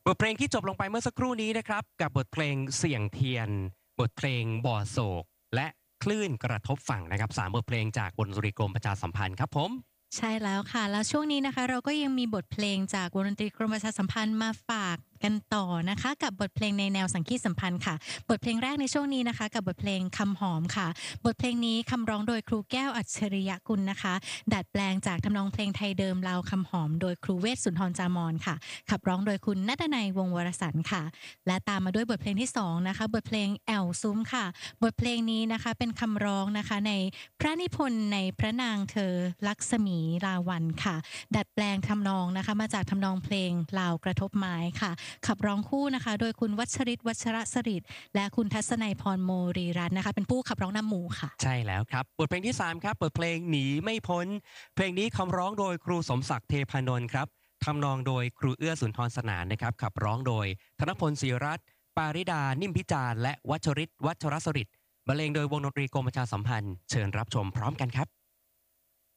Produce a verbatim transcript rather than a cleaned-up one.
บทเพลงที่จบลงไปเมื่อสักครู่นี้นะครับกับบทเพลงเสี่ยงเทียนบทเพลงบ่อโศกและคลื่นกระทบฝั่งนะครับสามบทเพลงจากวงดนตรีกรมประชาสัมพันธ์ครับผมใช่แล้วค่ะแล้วช่วงนี้นะคะเราก็ยังมีบทเพลงจากวงดนตรีกรมประชาสัมพันธ์มาฝากกันต่อนะคะกับบทเพลงในแนวสังคีตสัมพันธ์ค่ะบทเพลงแรกในช่วงนี้นะคะกับบทเพลงคำหอมค่ะบทเพลงนี้คำร้องโดยครูแก้วอัจฉริยะกุลนะคะดัดแปลงจากทำนองเพลงไทยเดิมลาวคำหอมโดยครูเวชสุนทรจามอนค่ะขับร้องโดยคุณณัฐนัยวงศ์วรสรรค์ค่ะและตามมาด้วยบทเพลงที่สองนะคะบทเพลงแอวซุ้มค่ะบทเพลงนี้นะคะเป็นคำร้องนะคะในพระนิพนธ์ในพระนางเธอลักษมีราวันค่ะดัดแปลงทำนองนะคะมาจากทำนองเพลงลาวกระทบไม้ค่ะขับร้องคู่นะคะโดยคุณวัชริตวัชรสริตและคุณทัศนัยพรโมรีรัตน์นะคะเป็นผู้ขับร้องนำหมู่ค่ะใช่แล้วครับบทเพลงที่สามครับบทเพลงหนีไม่พ้นเพลงนี้คำร้องโดยครูสมศักดิ์เทพานนท์ครับทำนองโดยครูเอื้อสุนทรสนานนะครับขับร้องโดยธนพลศรีรัตน์ปาริดานิ่มพิจารณ์และวัชริตวัชรสริตบรรเลงโดยวงดนตรีกรมประชาสัมพันธ์เชิญรับชมพร้อมกันครับ